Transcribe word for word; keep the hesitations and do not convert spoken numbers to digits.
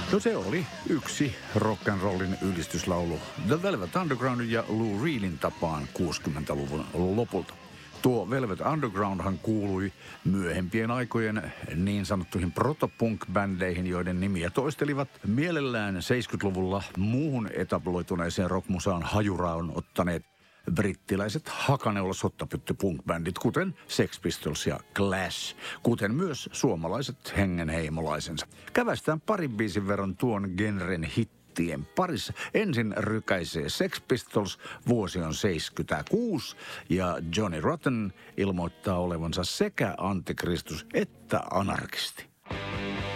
No se oli yksi rock'n'rollin ylistyslaulu The Velvet Undergroundin ja Lou Reedin tapaan kuusikymmentäluvun lopulta. Tuo Velvet Undergroundhan kuului myöhempien aikojen niin sanottuihin protopunk-bändeihin, joiden nimiä toistelivat mielellään seitsemänkymmentäluvulla muuhun etabloituneeseen rockmusaan hajuraon ottaneet brittiläiset hakaneula-sottapytty-punk-bändit, kuten Sex Pistols ja Clash, kuten myös suomalaiset hengenheimolaisensa. Kävästään parin biisin verran tuon genren hittien parissa. Ensin rykäisee Sex Pistols, vuosi on seitsemänkymmentäkuusi, ja Johnny Rotten ilmoittaa olevansa sekä antikristus että anarkisti.